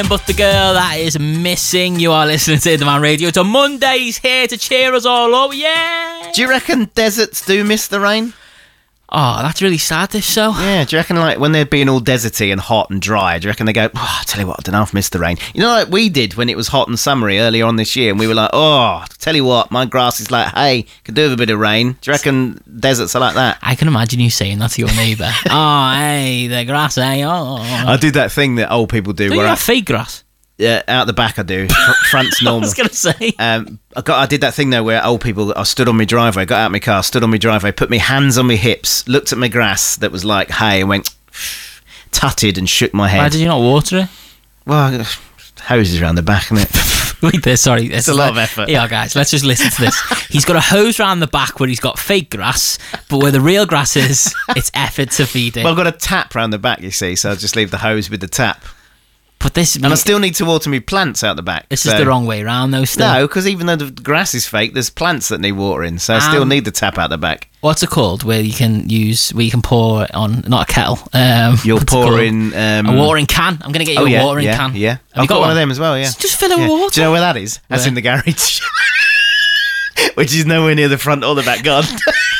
But the girl that is missing. You are listening to The Man Radio. It's on Mondays, here to cheer us all up. Yeah. Do you reckon deserts do miss the rain? Oh, that's really sad, this show. Yeah, do you reckon, like, when they're being all deserty and hot and dry, do you reckon they go, oh, I tell you what, I don't know if I missed the rain. You know, like we did when it was hot and summery earlier on this year, and we were like, oh, tell you what, my grass is like, hey, could do with a bit of rain. Do you reckon deserts are like that? I can imagine you saying that to your neighbour. Oh, hey, the grass, hey, oh. I do that thing that old people do. Do you have fake grass? Yeah, out the back I do. Front's normal. I was going to say. I did that thing though where old people, I stood on my driveway, got out of my car, stood on my driveway, put my hands on my hips, looked at my grass that was like hay and went, tutted and shook my head. Why did you not water it? Well, hoses around the back, isn't it? Wait there, sorry. It's a lot of effort. Yeah, guys, let's just listen to this. He's got a hose around the back where he's got fake grass, but where the real grass is, it's effort to feed it. Well, I've got a tap round the back, you see, so I'll just leave the hose with the tap. But this, and I still need to water my plants out the back. This is the wrong way around, though. Still. No, because even though the grass is fake, there's plants that need watering, so I still need the tap out the back. What's it called? Where you can pour it on, not a kettle. You're pouring a watering can. I'm going to get you a watering can. Yeah, I've got one of them as well. Yeah, just fill it with water. Do you know where that is? That's in the garage, which is nowhere near the front or the back garden.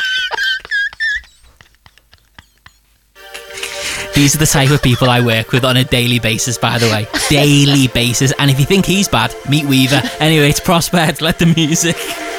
These are the type of people I work with on a daily basis, by the way. Daily basis. And if you think he's bad, meet Weaver. Anyway, it's Prospect. Let the music.